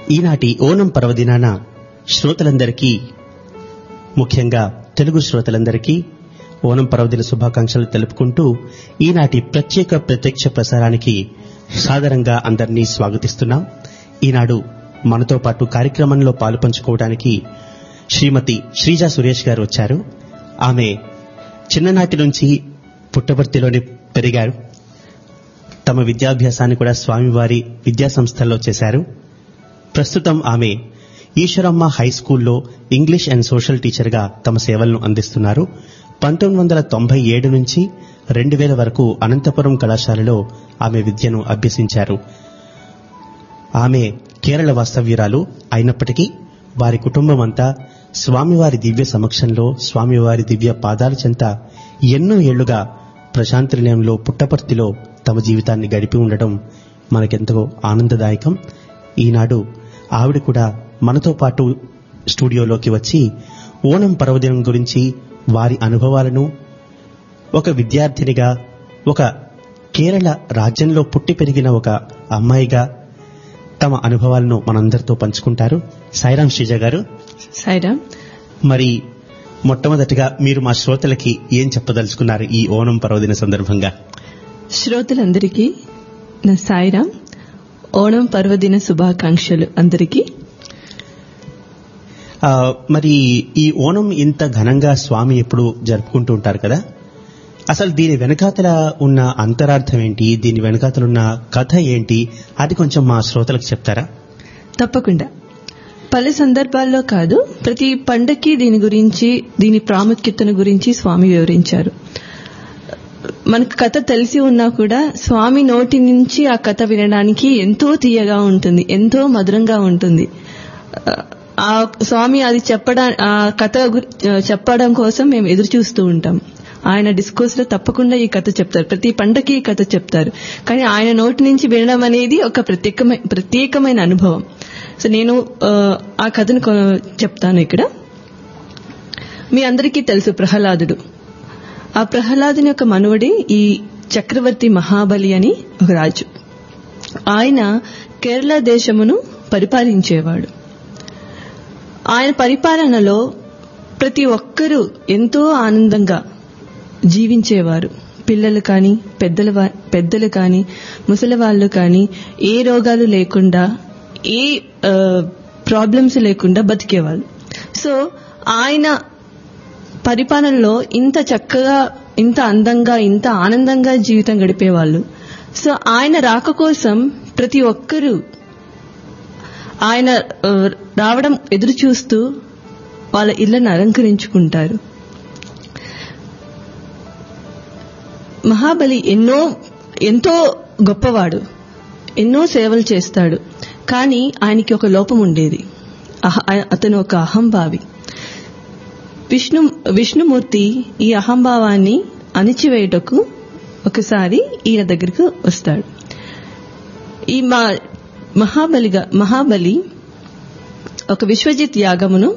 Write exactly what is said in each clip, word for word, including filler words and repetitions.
ఈనాటి ఓనం పర్వదినాన శ్రోతలందరికీ, ముఖ్యంగా తెలుగు శ్రోతలందరికీ ఓనం పర్వదిన శుభాకాంక్షలు తెలుపుకుంటూ ఈనాటి ప్రత్యేక ప్రత్యక్ష ప్రసారానికి సాదరంగా అందరినీ స్వాగతిస్తున్నాం. ఈనాడు మనతో పాటు కార్యక్రమంలో పాలు పంచుకోవడానికి శ్రీమతి శ్రీజా సురేష్ గారు వచ్చారు. ఆమె చిన్ననాటి నుంచి పుట్టపర్తిలోనే పెరిగారు. తమ విద్యాభ్యాసాన్ని కూడా స్వామివారి విద్యా సంస్థల్లో చేశారు. ప్రస్తుతం ఆమె ఈశ్వరమ్మ హై స్కూల్లో ఇంగ్లీష్ అండ్ సోషల్ టీచర్గా తమ సేవలను అందిస్తున్నారు. పంతొమ్మిది వందల తొంభై ఏడు నుంచి రెండు వేల వరకు అనంతపురం కళాశాలలో ఆమె విద్యను అభ్యసించారు. ఆమె కేరళ వాస్తవ్యురాలు అయినప్పటికీ వారి కుటుంబం అంతా స్వామివారి దివ్య సమక్షంలో, స్వామివారి దివ్య పాదాల చెంత ఎన్నో ఏళ్లుగా ప్రశాంతి నిలయంలో పుట్టపర్తిలో తమ జీవితాన్ని గడిపి ఉండడం మనకెంతో ఆనందదాయకం. ఈనాడు ఆవిడ కూడా మనతో పాటు స్టూడియోలోకి వచ్చి ఓనం పర్వదినం గురించి, వారి అనుభవాలను, ఒక విద్యార్థినిగా, ఒక కేరళ రాజ్యంలో పుట్టి పెరిగిన ఒక అమ్మాయిగా తమ అనుభవాలను మనందరితో పంచుకుంటారు. సాయిరాం శ్రీజ గారు. సాయిరాం. మరి మొట్టమొదటిగా మీరు మా శ్రోతలకి ఏం చెప్పదలుచుకున్నారు ఈ ఓనం పర్వదిన సందర్భంగా? శ్రోతలందరికీ నా సాయిరాం. ఓణం పర్వదిన శుభాకాంక్షలు అందరికీ. మరి ఈ ఓణం ఇంత ఘనంగా స్వామి ఎప్పుడు జరుపుకుంటూ ఉంటారు కదా, అసలు దీని వెనకాతల ఉన్న అంతరార్థం ఏంటి, దీని వెనకాతల ఉన్న కథ ఏంటి, అది కొంచెం మా శ్రోతలకు చెప్తారా? తప్పకుండా. పలు సందర్భాల్లో కాదు, ప్రతి పండక్కి దీని గురించి, దీని ప్రాముఖ్యతను గురించి స్వామి వివరించారు. మనకు కథ తెలిసి ఉన్నా కూడా స్వామి నోటి నుంచి ఆ కథ వినడానికి ఎంతో తీయగా ఉంటుంది, ఎంతో మధురంగా ఉంటుంది. ఆ స్వామి అది చెప్పడా ఆ కథ చెప్పడం కోసం మేము ఎదురు చూస్తూ ఉంటాం. ఆయన డిస్కోర్స్ లో తప్పకుండా ఈ కథ చెప్తారు, ప్రతి పండగకి ఈ కథ చెప్తారు. కానీ ఆయన నోటి నుంచి వినడం అనేది ఒక ప్రత్యేకమైన ప్రత్యేకమైన అనుభవం. సో నేను ఆ కథను చెప్తాను ఇక్కడ. మీ అందరికీ తెలుసు ప్రహ్లాదుడు. ఆ ప్రహ్లాదుని యొక్క మనువడే ఈ చక్రవర్తి మహాబలి అని ఒక రాజు. ఆయన కేరళ దేశమును పరిపాలించేవాడు. ఆయన పరిపాలనలో ప్రతి ఒక్కరూ ఎంతో ఆనందంగా జీవించేవారు. పిల్లలు కానీ, పెద్దల పెద్దలు కానీ, ముసలి వాళ్ళు కానీ ఏ రోగాలు లేకుండా, ఏ ప్రాబ్లమ్స్ లేకుండా బతికేవాళ్ళు. సో ఆయన పరిపాలనలో ఇంత చక్కగా, ఇంత అందంగా, ఇంత ఆనందంగా జీవితం గడిపేవాళ్ళు. సో ఆయన రాక కోసం ప్రతి ఒక్కరూ ఆయన రావడం ఎదురు చూస్తూ వాళ్ళ ఇళ్లను అలంకరించుకుంటారు. మహాబలి ఎన్నో ఎంతో గొప్పవాడు, ఎన్నో సేవలు చేస్తాడు. కానీ ఆయనకి ఒక లోపం ఉండేది. అతను ఒక అహంభావి. విష్ణు విష్ణుమూర్తి ఈ అహంభావాన్ని అణిచివేయటకు ఒకసారి ఈయన దగ్గరకు వస్తాడు. ఈ మా మహాబలిగా మహాబలి ఒక విశ్వజిత్ యాగమును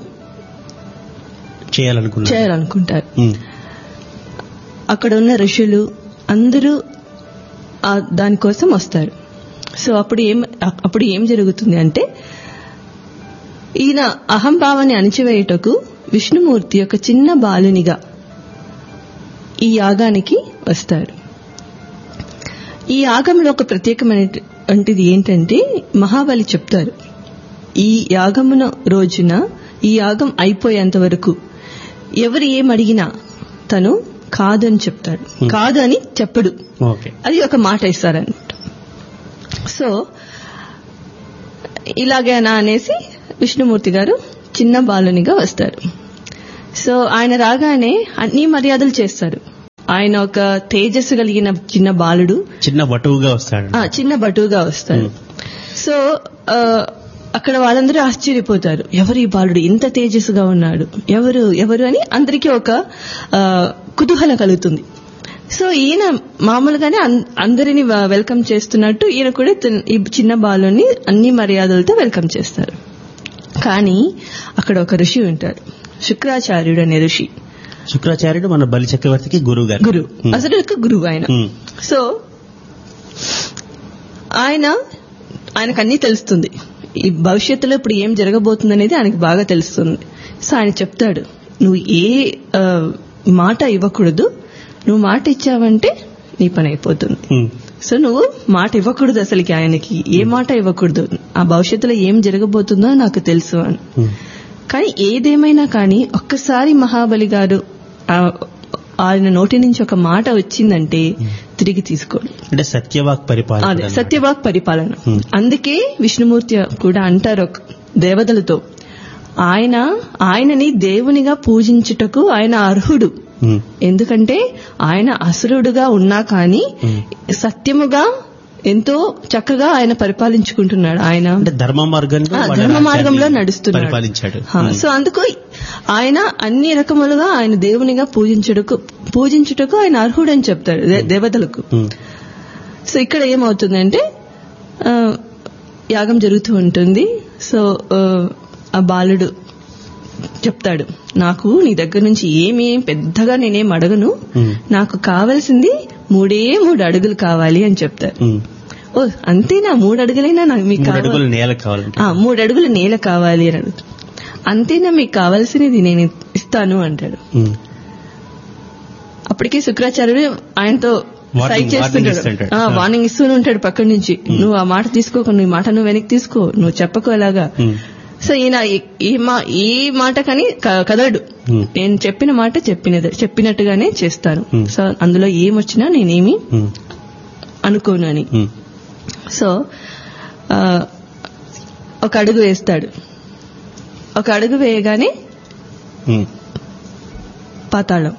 చేయాలనుకుంటారు. అక్కడ ఉన్న ఋషులు అందరూ దానికోసం వస్తారు. సో అప్పుడు ఏం అప్పుడు ఏం జరుగుతుంది అంటే, ఈయన అహంభావాన్ని అణిచివేయటకు విష్ణుమూర్తి ఒక చిన్న బాలునిగా ఈ యాగానికి వస్తారు. ఈ యాగంలో ఒక ప్రత్యేకమైనటువంటిది ఏంటంటే, మహాబలి చెప్తారు, ఈ యాగమున రోజున, ఈ యాగం అయిపోయేంత వరకు ఎవరు ఏమడిగినా తను కాదని చెప్తాడు. కాదు అని చెప్పడు. అది ఒక మాట ఇస్తారనమాట. సో ఇలాగేనా అనేసి విష్ణుమూర్తి గారు చిన్న బాలునిగా వస్తారు. సో ఆయన రాగానే అన్ని మర్యాదలు చేస్తారు. ఆయన ఒక తేజస్సు కలిగిన చిన్న బాలుడు, చిన్న బటువుగా వస్తాడు చిన్న బటువుగా వస్తాడు. సో అక్కడ వాళ్ళందరూ ఆశ్చర్యపోతారు, ఎవరు ఈ బాలుడు ఇంత తేజస్సుగా ఉన్నాడు, ఎవరు ఎవరు అని అందరికీ ఒక కుతూహలం కలుగుతుంది. సో ఈయన మామూలుగానే అందరినీ వెల్కమ్ చేస్తున్నట్టు ఈయన కూడా ఈ చిన్న బాలుని అన్ని మర్యాదలతో వెల్కమ్ చేస్తారు. కానీ అక్కడ ఒక ఋషి ఉంటాడు, శుక్రాచార్యుడు అనే ఋషి. శుక్రాచార్యుడు మన బలి చక్రవర్తికి గురువు గారు, గురువు, అసలు గురువు ఆయన. సో ఆయన ఆయనకు అన్నీ తెలుస్తుంది, ఈ భవిష్యత్తులో ఇప్పుడు ఏం జరగబోతుంది అనేది ఆయనకు బాగా తెలుస్తుంది. సో ఆయన చెప్తాడు, నువ్వు ఏ ఆ, మాట ఇవ్వకూడదు, నువ్వు మాట ఇచ్చావంటే నీ పని అయిపోతుంది. సో నువ్వు మాట ఇవ్వకూడదు, అసలుకి ఆయనకి ఏ మాట ఇవ్వకూడదు, ఆ భవిష్యత్తులో ఏం జరగబోతుందో నాకు తెలుసు అని. కానీ ఏదేమైనా కానీ ఒక్కసారి మహాబలి గారు ఆయన నోటి నుంచి ఒక మాట వచ్చిందంటే తిరిగి తీసుకోండి. అంటే సత్యవాక్ పరిపాలన, సత్యవాక్ పరిపాలన. అందుకే విష్ణుమూర్తి కూడా అంటారు దేవతలతో, ఆయన ఆయనని దేవునిగా పూజించుటకు ఆయన అర్హుడు. ఎందుకంటే ఆయన అసురుడుగా ఉన్నా కానీ సత్యముగా ఎంతో చక్కగా ఆయన పరిపాలించుకుంటున్నాడు. ఆయన ధర్మ మార్గంలో ధర్మ మార్గంలో నడుస్తున్నాడు. సో అందుకు ఆయన అన్ని రకములుగా ఆయన దేవునిగా పూజించుటకు పూజించుటకు ఆయన అర్హుడు అని చెప్తాడు దేవతలకు. సో ఇక్కడ ఏమవుతుందంటే యాగం జరుగుతూ ఉంటుంది. సో ఆ బాలుడు చెప్తాడు, నాకు నీ దగ్గర నుంచి ఏమీ పెద్దగా నేనేం అడగను, నాకు కావలసింది మూడే మూడు అడుగులు కావాలి అని చెప్తారు. ఓ అంతేనా, మూడు అడుగులైనా నాకు మీకు కావాలి, మూడు అడుగుల నేల కావాలి అని అడుగుతాడు. అంతేనా, మీకు కావాల్సినది నేను ఇస్తాను అంటాడు. అప్పటికే శుక్రాచార్యుడు ఆయనతో సైక్ చేస్తుంటాడు, వార్నింగ్ ఇస్తూనే ఉంటాడు పక్కడి నుంచి, నువ్వు ఆ మాట తీసుకోకు, నీ మాట నువ్వు వెనక్కి తీసుకో, నువ్వు చెప్పకు అలాగా. సో ఈయన ఈ మాట కానీ కదలడు, నేను చెప్పిన మాట చెప్పినది చెప్పినట్టుగానే చేస్తాను. సో అందులో ఏమొచ్చినా నేనేమి అనుకోను అని. సో ఒక అడుగు వేస్తాడు. ఒక అడుగు వేయగానే పాతాళం,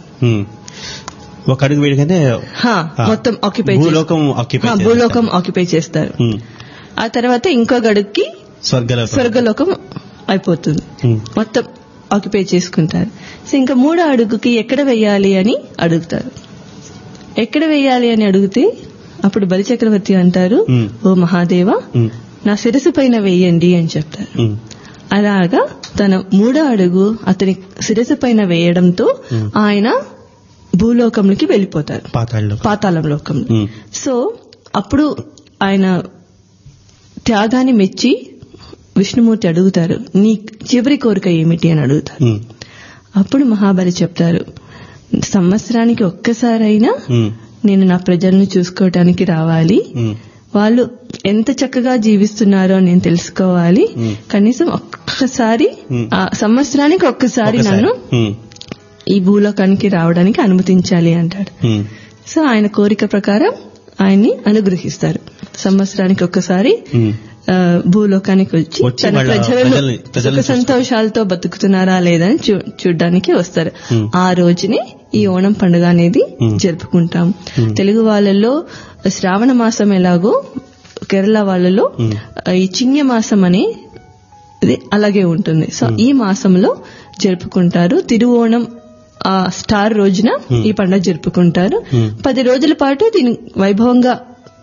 ఒక అడుగు వేయగానే మొత్తం ఆక్యుపై భూలోకం ఆక్యుపై చేస్తారు. ఆ తర్వాత ఇంకొక అడుగుకి స్వర్గలోకం అయిపోతుంది, మొత్తం ఆక్యుపై చేసుకుంటారు. సో ఇంకా మూడో అడుగుకి ఎక్కడ వెయ్యాలి అని అడుగుతారు. ఎక్కడ వెయ్యాలి అని అడిగితే అప్పుడు బలిచక్రవర్తి అంటారు, ఓ మహాదేవ నా శిరసు పైన వెయ్యండి అని చెప్తారు. అలాగా తన మూడో అడుగు అతని శిరసు పైన వేయడంతో ఆయన భూలోకంలోకి వెళ్లిపోతారు, పాతాళం లోకంలో. సో అప్పుడు ఆయన త్యాగాన్ని మెచ్చి విష్ణుమూర్తి అడుగుతారు, నీ చివరి కోరిక ఏమిటి అని అడుగుతారు. అప్పుడు మహాబలి చెప్తారు, సంవత్సరానికి ఒక్కసారైనా నేను నా ప్రజలను చూసుకోవటానికి రావాలి, వాళ్ళు ఎంత చక్కగా జీవిస్తున్నారో నేను తెలుసుకోవాలి, కనీసం ఒక్కసారి సంవత్సరానికి ఒక్కసారి నన్ను ఈ భూలోకానికి రావడానికి అనుమతించాలి అంటాడు. సో ఆయన కోరిక ప్రకారం ఆయన్ని అనుగ్రహిస్తారు. సంవత్సరానికి ఒక్కసారి భూలోకానికి వచ్చి తన ప్రజలను సుఖ సంతోషాలతో బతుకుతున్నారా లేదని చూడ్డానికి వస్తారు. ఆ రోజుని ఈ ఓణం పండుగ అనేది జరుపుకుంటాం. తెలుగు వాళ్ళలో శ్రావణ మాసం ఎలాగో కేరళ వాళ్ళలో ఈ చిన్య మాసం అనే అలాగే ఉంటుంది. సో ఈ మాసంలో జరుపుకుంటారు. తిరువోణం ఆ స్టార్ రోజున ఈ పండుగ జరుపుకుంటారు. పది రోజుల పాటు దీని వైభవంగా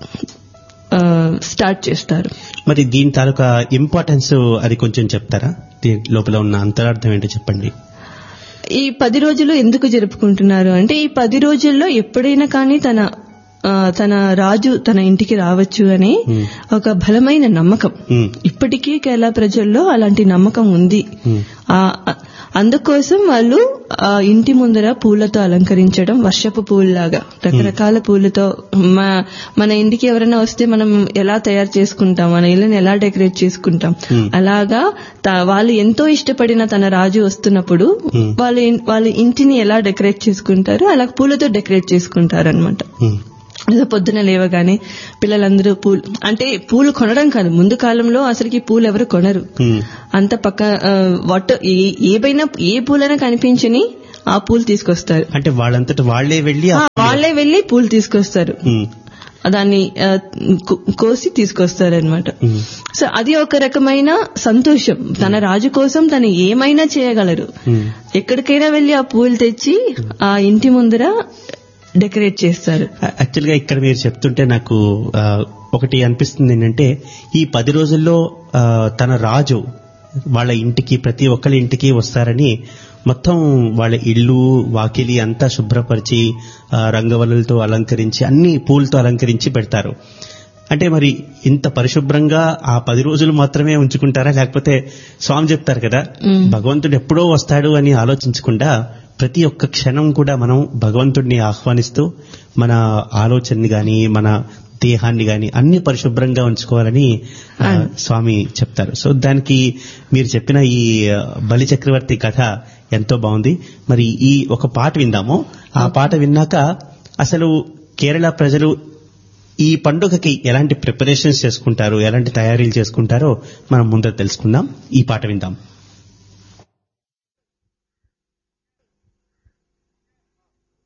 స్టార్ట్ చేస్తారు. మరి దీని తాలూకా ఇంపార్టెన్స్ అది కొంచెం చెప్తారా? దీని లోపల ఉన్న అంతరార్థం ఏంటో చెప్పండి. ఈ పది రోజులు ఎందుకు జరుపుకుంటున్నారు అంటే, ఈ పది రోజుల్లో ఎప్పుడైనా కానీ తన తన రాజు తన ఇంటికి రావచ్చు అనే ఒక బలమైన నమ్మకం ఇప్పటికీ కేరళ ప్రజల్లో అలాంటి నమ్మకం ఉంది. అందుకోసం వాళ్ళు ఆ ఇంటి ముందర పూలతో అలంకరించడం, వర్షపు పూలలాగా రకరకాల పూలతో. మన ఇంటికి ఎవరైనా వస్తే మనం ఎలా తయారు చేసుకుంటాం, మన ఇళ్ళని ఎలా డెకరేట్ చేసుకుంటాం, అలాగా వాళ్ళు ఎంతో ఇష్టపడిన తన రాజు వస్తున్నప్పుడు వాళ్ళు వాళ్ళ ఇంటిని ఎలా డెకరేట్ చేసుకుంటారు, అలా పూలతో డెకరేట్ చేసుకుంటారు అనమాట. పొద్దున లేవగానే పిల్లలందరూ పూలు, అంటే పూలు కొనడం కాదు, ముందు కాలంలో అసలుకి పూలు ఎవరు కొనరు, అంత పక్క వాట్ ఏవైనా ఏ పూలైనా కనిపించని ఆ పూలు తీసుకొస్తారు. అంటే వాళ్ళంతట వాళ్లే వెళ్లి వాళ్లే వెళ్లి పూలు తీసుకొస్తారు, దాన్ని కోసి తీసుకొస్తారనమాట. సో అది ఒక రకమైన సంతోషం. తన రాజు కోసం తను ఏమైనా చేయగలరు. ఎక్కడికైనా వెళ్లి ఆ పూలు తెచ్చి ఆ ఇంటి ముందర డెకరేట్ చేస్తారు. యాక్చువల్ గా ఇక్కడ మీరు చెప్తుంటే నాకు ఒకటి అనిపిస్తుంది ఏంటంటే, ఈ పది రోజుల్లో తన రాజు వాళ్ళ ఇంటికి ప్రతి ఒక్కరి ఇంటికి వస్తారని మొత్తం వాళ్ళ ఇల్లు వాకిలి అంతా శుభ్రపరిచి రంగవల్లులతో అలంకరించి అన్ని పూలతో అలంకరించి పెడతారు. అంటే మరి ఇంత పరిశుభ్రంగా ఆ పది రోజులు మాత్రమే ఉంచుకుంటారా, లేకపోతే స్వామి చెప్తారు కదా భగవంతుడు ఎప్పుడో వస్తాడు అని ఆలోచించకుండా ప్రతి ఒక్క క్షణం కూడా మనం భగవంతుడిని ఆహ్వానిస్తూ మన ఆలోచనని గాని మన దేహాన్ని గాని అన్ని పరిశుభ్రంగా ఉంచుకోవాలని ఆ, స్వామి చెప్తారు. సో దానికి మీరు చెప్పిన ఈ ఆ, బలి చక్రవర్తి కథ ఎంతో బాగుంది. మరి ఈ ఒక పాట విందాము. ఆ పాట విన్నాక అసలు కేరళ ప్రజలు ఈ పండుగకి ఎలాంటి ప్రిపరేషన్స్ చేసుకుంటారు, ఎలాంటి తయారీలు చేసుకుంటారో మనం ముందర తెలుసుకుందాం. ఈ పాట విందాం.